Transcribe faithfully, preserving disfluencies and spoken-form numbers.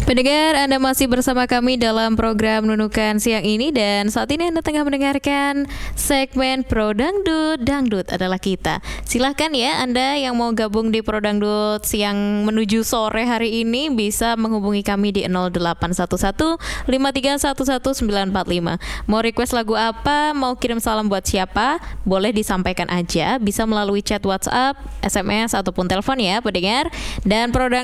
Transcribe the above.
Pendengar, Anda masih bersama kami dalam program Nunukan siang ini, dan saat ini Anda tengah mendengarkan segmen Pro Dangdut. Dangdut adalah kita. Silahkan ya, Anda yang mau gabung di Pro Dangdut siang menuju sore hari ini bisa menghubungi kami di nol delapan satu satu lima tiga satu satu sembilan empat lima. Mau request lagu apa, mau kirim salam buat siapa, boleh disampaikan aja. Bisa melalui chat WhatsApp, S M S ataupun telepon ya pendengar. Dan Pro Dangdut